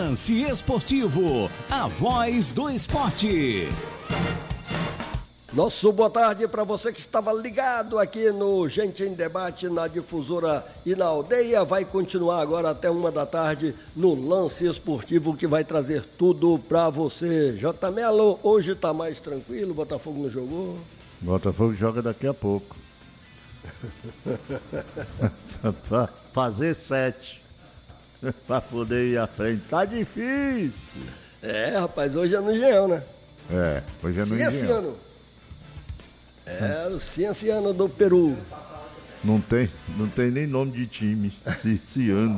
Lance Esportivo, a voz do esporte. Nosso boa tarde para você que estava ligado aqui no Gente em Debate, na Difusora e na Aldeia. Vai continuar agora até 1h no Lance Esportivo, que vai trazer tudo para você. J. Melo, hoje está mais tranquilo, o Botafogo não jogou? Botafogo joga daqui a pouco. Para fazer 7, para poder ir à frente. Tá difícil. Rapaz, hoje é no Engenhão, né? Hoje é no Engenhão. Cienciano. O Cienciano do Peru. Não tem nem nome de time. Cienciano.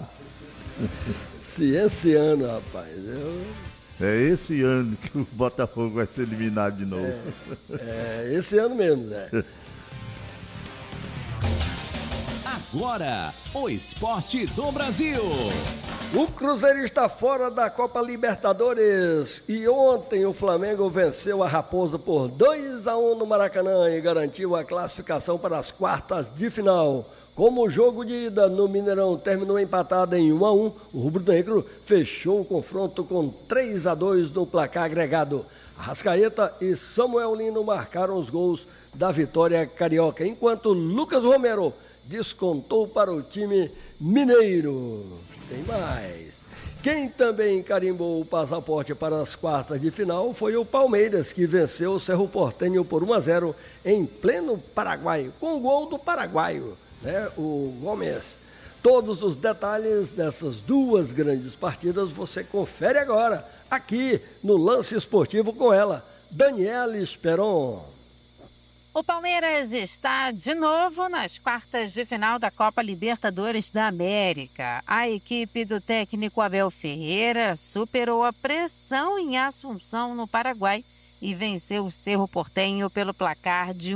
Cienciano, rapaz. É esse ano que o Botafogo vai ser eliminado de novo. Esse ano mesmo, né? Agora, o esporte do Brasil. O Cruzeiro está fora da Copa Libertadores e ontem o Flamengo venceu a Raposa por 2-1 no Maracanã e garantiu a classificação para as quartas de final. Como o jogo de ida no Mineirão terminou empatado em 1-1, o rubro-negro fechou o confronto com 3-2 no placar agregado. Arrascaeta e Samuel Lino marcaram os gols da vitória carioca, enquanto Lucas Romero descontou para o time mineiro. Tem mais. Quem também carimbou o passaporte para as quartas de final foi o Palmeiras, que venceu o Cerro Porteño por 1-0 em pleno Paraguai, com o gol do paraguaio, o Gomes. Todos os detalhes dessas duas grandes partidas você confere agora, aqui no Lance Esportivo com ela, Daniela Esperon. O Palmeiras está de novo nas quartas de final da Copa Libertadores da América. A equipe do técnico Abel Ferreira superou a pressão em Assunção, no Paraguai, e venceu o Cerro Porteño pelo placar de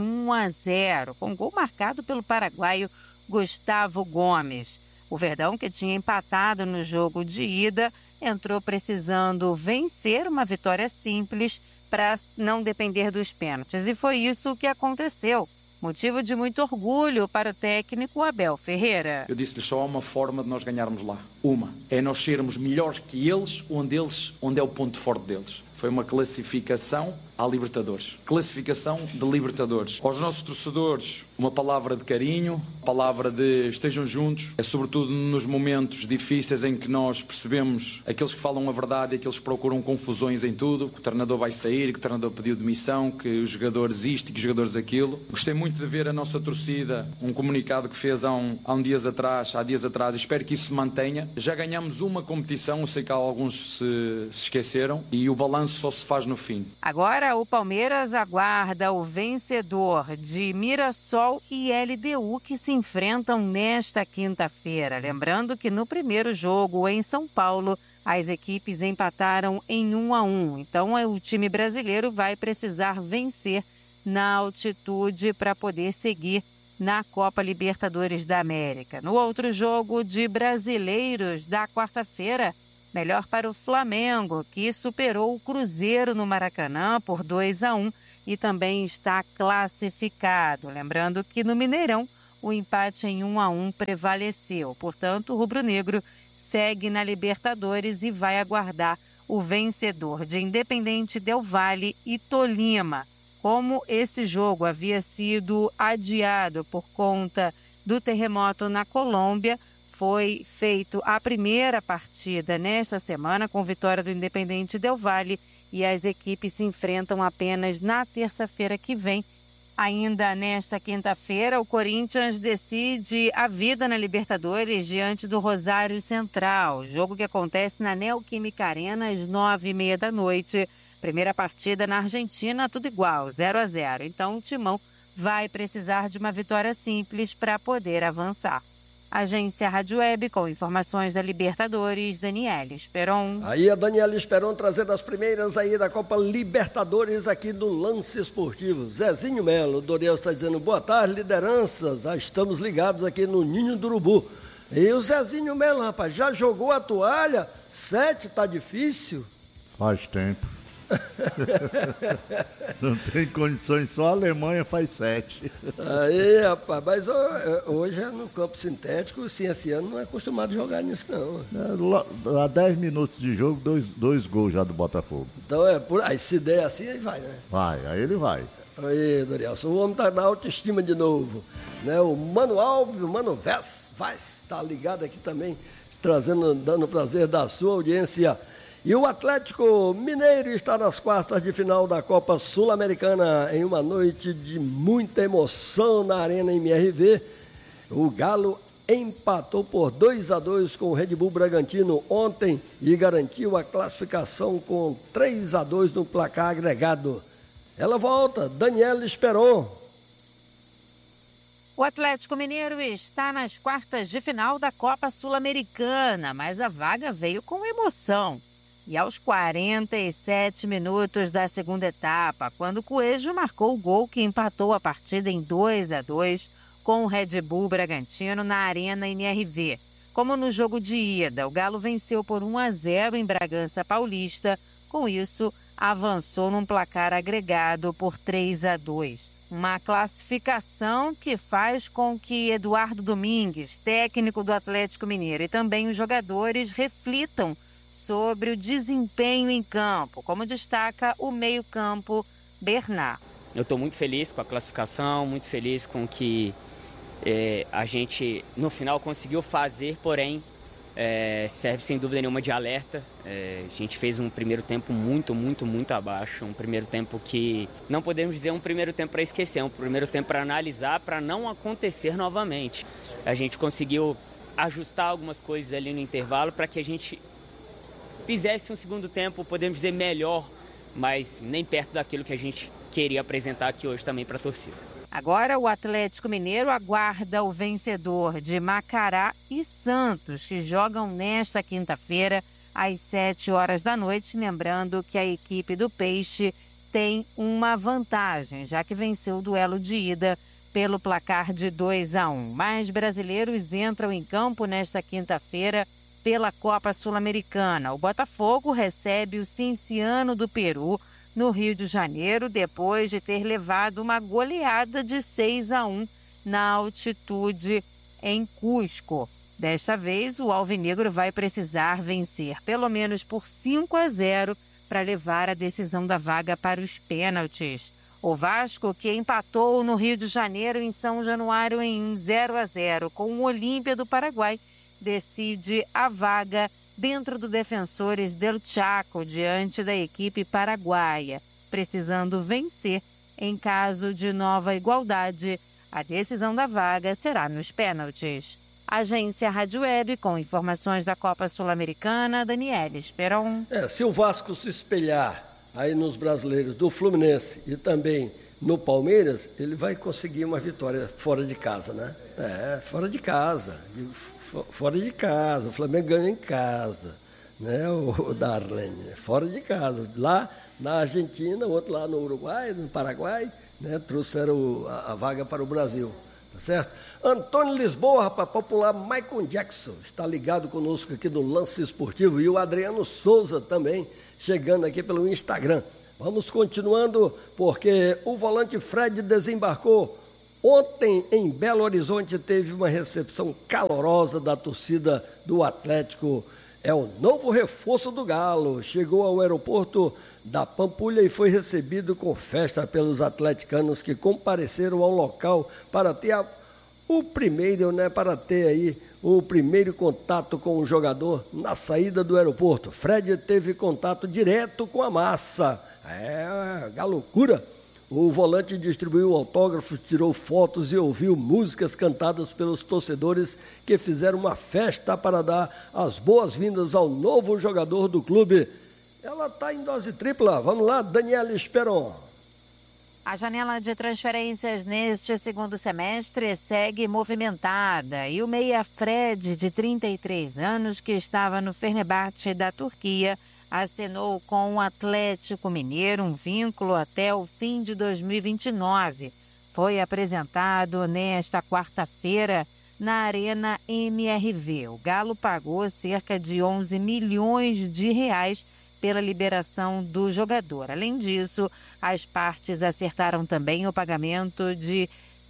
1-0, com gol marcado pelo paraguaio Gustavo Gomes. O Verdão, que tinha empatado no jogo de ida, entrou precisando vencer uma vitória simples para não depender dos pênaltis. E foi isso que aconteceu. Motivo de muito orgulho para o técnico Abel Ferreira. Eu disse-lhes só há uma forma de nós ganharmos lá. Uma, é nós sermos melhores que eles, onde é o ponto forte deles. Foi uma classificação à Libertadores. Classificação de Libertadores. Aos nossos torcedores, uma palavra de carinho, palavra de estejam juntos. É sobretudo nos momentos difíceis em que nós percebemos aqueles que falam a verdade e aqueles que procuram confusões em tudo, que o treinador vai sair, que o treinador pediu demissão, que os jogadores isto e que os jogadores aquilo. Gostei muito de ver a nossa torcida, um comunicado que fez há dias atrás, e espero que isso se mantenha. Já ganhamos uma competição, eu sei que alguns se esqueceram, e o balanço só se faz no fim. Agora o Palmeiras aguarda o vencedor de Mirassol e LDU, que se enfrentam nesta quinta-feira. Lembrando que no primeiro jogo em São Paulo, as equipes empataram em 1-1. Então o time brasileiro vai precisar vencer na altitude para poder seguir na Copa Libertadores da América. No outro jogo de brasileiros da quarta-feira, melhor para o Flamengo, que superou o Cruzeiro no Maracanã por 2-1 e também está classificado. Lembrando que no Mineirão o empate em 1-1 prevaleceu. Portanto, o rubro-negro segue na Libertadores e vai aguardar o vencedor de Independente Del Valle e Tolima. Como esse jogo havia sido adiado por conta do terremoto na Colômbia, foi feita a primeira partida nesta semana com vitória do Independente Del Valle e as equipes se enfrentam apenas na terça-feira que vem. Ainda nesta quinta-feira, o Corinthians decide a vida na Libertadores diante do Rosário Central, jogo que acontece na Neoquímica Arena às 9h30 da noite. Primeira partida na Argentina, tudo igual, 0-0. Então o Timão vai precisar de uma vitória simples para poder avançar. Agência Rádio Web, com informações da Libertadores, Daniela Esperon. Aí a Daniela Esperon trazendo as primeiras aí da Copa Libertadores aqui do Lance Esportivo. Zezinho Melo, Doriel está dizendo, boa tarde, lideranças, já estamos ligados aqui no Ninho do Urubu. E o Zezinho Melo, rapaz, já jogou a toalha? 7 tá difícil? Faz tempo. Não tem condições, só a Alemanha faz 7. Aí, rapaz, mas hoje é no campo sintético, o Cienciano não é acostumado a jogar nisso, não. Há 10 minutos de jogo, dois gols já do Botafogo. Então aí se der assim, aí vai, né? Vai, aí ele vai. Aí, Dorielson, o homem tá na autoestima de novo, né? O Mano Alves, o Mano Vaz, tá ligado aqui também, dando prazer da sua audiência. E o Atlético Mineiro está nas quartas de final da Copa Sul-Americana em uma noite de muita emoção na Arena MRV. O Galo empatou por 2-2 com o Red Bull Bragantino ontem e garantiu a classificação com 3-2 no placar agregado. Ela volta, Daniela Esperon. O Atlético Mineiro está nas quartas de final da Copa Sul-Americana, mas a vaga veio com emoção. E aos 47 minutos da segunda etapa, quando o Coelho marcou o gol que empatou a partida em 2-2 com o Red Bull Bragantino na Arena MRV. Como no jogo de ida, o Galo venceu por 1-0 em Bragança Paulista. Com isso, avançou num placar agregado por 3-2. Uma classificação que faz com que Eduardo Domingues, técnico do Atlético Mineiro, e também os jogadores reflitam sobre o desempenho em campo, como destaca o meio-campo Bernard. Eu estou muito feliz com a classificação, muito feliz com que a gente, no final, conseguiu fazer, porém, serve sem dúvida nenhuma de alerta. A gente fez um primeiro tempo muito abaixo, um primeiro tempo que não podemos dizer um primeiro tempo para esquecer, um primeiro tempo para analisar, para não acontecer novamente. A gente conseguiu ajustar algumas coisas ali no intervalo para que a gente fizesse um segundo tempo, podemos dizer, melhor, mas nem perto daquilo que a gente queria apresentar aqui hoje também para a torcida. Agora o Atlético Mineiro aguarda o vencedor de Macará e Santos, que jogam nesta quinta-feira às 7 horas da noite. Lembrando que a equipe do Peixe tem uma vantagem, já que venceu o duelo de ida pelo placar de 2-1. Mais brasileiros entram em campo nesta quinta-feira pela Copa Sul-Americana. O Botafogo recebe o Cienciano do Peru no Rio de Janeiro, depois de ter levado uma goleada de 6-1 na altitude em Cusco. Desta vez, o alvinegro vai precisar vencer pelo menos por 5-0 para levar a decisão da vaga para os pênaltis. O Vasco, que empatou no Rio de Janeiro em São Januário em 0-0 com o Olímpia do Paraguai, decide a vaga dentro do Defensores del Chaco diante da equipe paraguaia. Precisando vencer, em caso de nova igualdade, a decisão da vaga será nos pênaltis. Agência Rádio Web, com informações da Copa Sul-Americana, Daniela Esperon. Se o Vasco se espelhar aí nos brasileiros do Fluminense e também no Palmeiras, ele vai conseguir uma vitória fora de casa, né? Fora de casa. Fora de casa, o Flamengo ganha em casa, né, o Darlene, fora de casa. Lá na Argentina, o outro lá no Uruguai, no Paraguai, né, trouxeram a vaga para o Brasil, tá certo? Antônio Lisboa, rapaz, popular Michael Jackson, está ligado conosco aqui no Lance Esportivo, e o Adriano Souza também, chegando aqui pelo Instagram. Vamos continuando, porque o volante Fred desembarcou ontem em Belo Horizonte, teve uma recepção calorosa da torcida do Atlético. É o novo reforço do Galo. Chegou ao aeroporto da Pampulha e foi recebido com festa pelos atleticanos que compareceram ao local para ter o primeiro contato com o jogador na saída do aeroporto. Fred teve contato direto com a massa. Galocura. O volante distribuiu autógrafos, tirou fotos e ouviu músicas cantadas pelos torcedores que fizeram uma festa para dar as boas-vindas ao novo jogador do clube. Ela está em dose tripla. Vamos lá, Daniela Esperon. A janela de transferências neste segundo semestre segue movimentada e o meia Fred, de 33 anos, que estava no Fenerbahçe da Turquia, assinou com o Atlético Mineiro um vínculo até o fim de 2029. Foi apresentado nesta quarta-feira na Arena MRV. O Galo pagou cerca de 11 milhões de reais pela liberação do jogador. Além disso, as partes acertaram também o pagamento de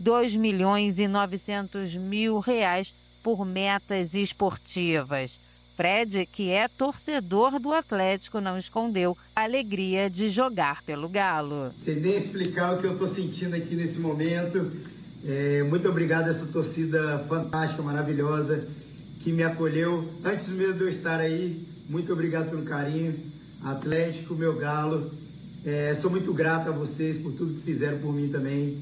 R$2.900.000 por metas esportivas. Fred, que é torcedor do Atlético, não escondeu a alegria de jogar pelo Galo. Sem nem explicar o que eu estou sentindo aqui nesse momento. Muito obrigado a essa torcida fantástica, maravilhosa, que me acolheu antes mesmo de eu estar aí. Muito obrigado pelo carinho. Atlético, meu Galo. Sou muito grato a vocês por tudo que fizeram por mim também.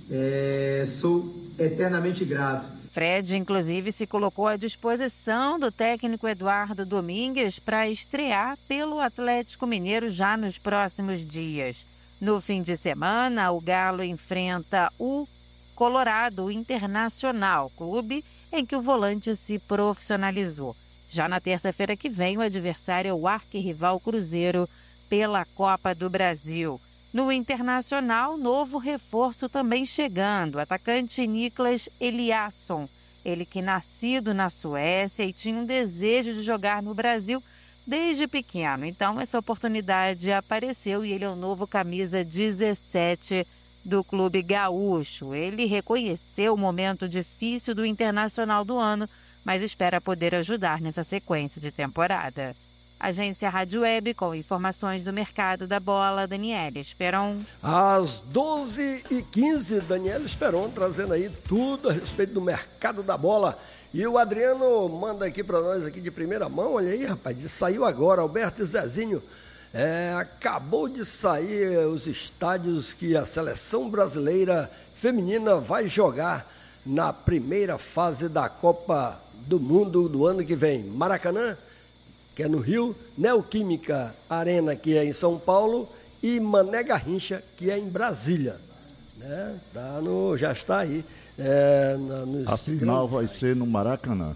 Sou eternamente grato. Fred, inclusive, se colocou à disposição do técnico Eduardo Domingues para estrear pelo Atlético Mineiro já nos próximos dias. No fim de semana, o Galo enfrenta o Colorado Internacional, clube em que o volante se profissionalizou. Já na terça-feira que vem, o adversário é o arquirrival Cruzeiro pela Copa do Brasil. No Internacional, novo reforço também chegando, o atacante Niklas Eliasson. Ele que nascido na Suécia e tinha um desejo de jogar no Brasil desde pequeno. Então, essa oportunidade apareceu e ele é o novo camisa 17 do clube gaúcho. Ele reconheceu o momento difícil do Internacional do ano, mas espera poder ajudar nessa sequência de temporada. Agência Rádio Web, com informações do mercado da bola, Daniela Esperon. Às 12h15, Daniela Esperon trazendo aí tudo a respeito do mercado da bola. E o Adriano manda aqui para nós aqui de primeira mão, olha aí, rapaz, saiu agora, Alberto e Zezinho. Acabou de sair os estádios que a seleção brasileira feminina vai jogar na primeira fase da Copa do Mundo do ano que vem. Maracanã, que é no Rio, Neoquímica Arena, que é em São Paulo, e Mané Garrincha, que é em Brasília. Né? Já está aí. A final vai ser no Maracanã.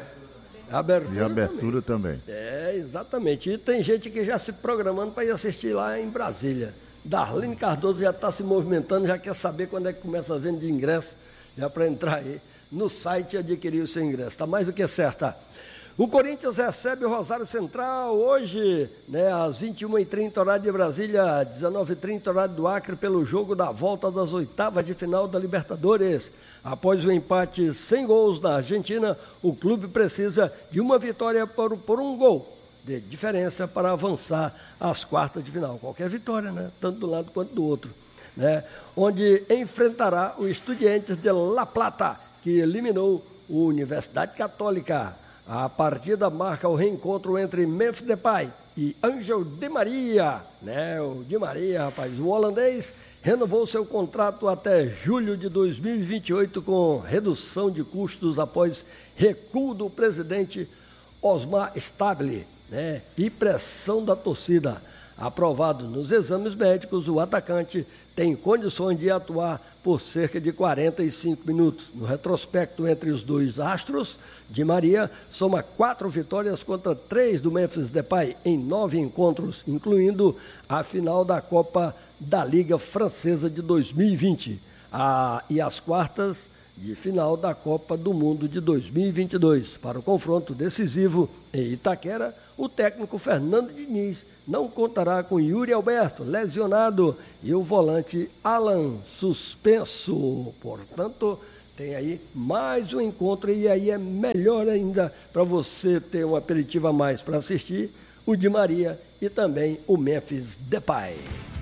E abertura também. Exatamente. E tem gente que já se programando para ir assistir lá em Brasília. Darlene Cardoso já está se movimentando, já quer saber quando é que começa a venda de ingresso, já para entrar aí no site e adquirir o seu ingresso. Está mais do que certa. O Corinthians recebe o Rosário Central hoje, às 21h30, horário de Brasília, 19h30, horário do Acre, pelo jogo da volta das oitavas de final da Libertadores. Após o empate sem gols na Argentina, o clube precisa de uma vitória por um gol de diferença para avançar às quartas de final. Qualquer vitória, tanto do lado quanto do outro. Onde enfrentará o Estudiantes de La Plata, que eliminou o Universidade Católica. A partida marca o reencontro entre Memphis Depay e Ángel Di Maria. O Di Maria, rapaz, o holandês renovou seu contrato até julho de 2028 com redução de custos após recuo do presidente Osmar Stabile, e pressão da torcida. Aprovado nos exames médicos, o atacante tem condições de atuar por cerca de 45 minutos. No retrospecto entre os dois astros, Di Maria soma 4 vitórias contra 3 do Memphis Depay em 9 encontros, incluindo a final da Copa da Liga Francesa de 2020 e as quartas de final da Copa do Mundo de 2022. Para o confronto decisivo em Itaquera, o técnico Fernando Diniz não contará com Yuri Alberto, lesionado, e o volante Alan, suspenso. Portanto, tem aí mais um encontro, e aí é melhor ainda para você ter um aperitivo a mais para assistir, o Di Maria e também o Memphis Depay.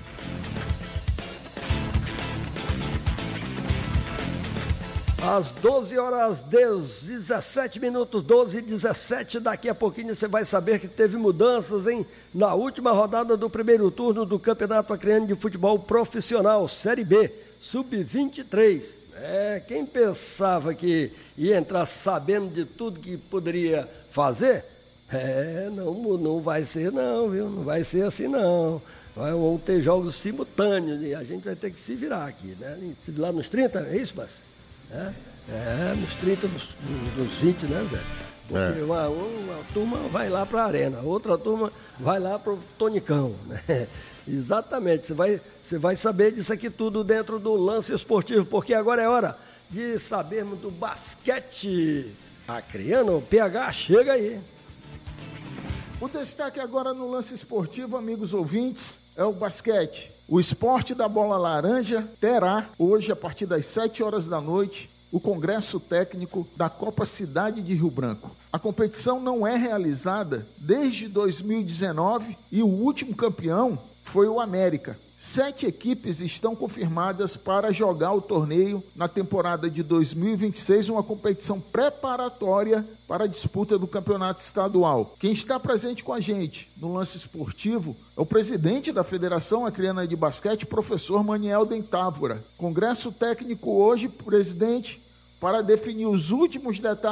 Às 12h17, 12h17, daqui a pouquinho você vai saber que teve mudanças, na última rodada do primeiro turno do Campeonato Acreano de Futebol Profissional, Série B, Sub-23. Quem pensava que ia entrar sabendo de tudo que poderia fazer, não vai ser não, viu? Não vai ser assim não. Vão ter jogos simultâneos e a gente vai ter que se virar aqui, Lá nos 30, é isso, mas? Nos 30, nos 20, Zé? Porque uma turma vai lá para a Arena, outra turma vai lá para o Tonicão, Exatamente, você vai saber disso aqui tudo dentro do Lance Esportivo, porque agora é hora de sabermos do basquete acreano. O PH chega aí. O destaque agora no lance esportivo, amigos ouvintes, é o basquete. O esporte da bola laranja terá hoje, a partir das 7 horas da noite, o congresso técnico da Copa Cidade de Rio Branco. A competição não é realizada desde 2019 e o último campeão foi o América. 7 equipes estão confirmadas para jogar o torneio na temporada de 2026, uma competição preparatória para a disputa do campeonato estadual. Quem está presente com a gente no lance esportivo é o presidente da Federação Acreana de Basquete, professor Maniel Dentávora. Congresso técnico hoje, presidente, para definir os últimos detalhes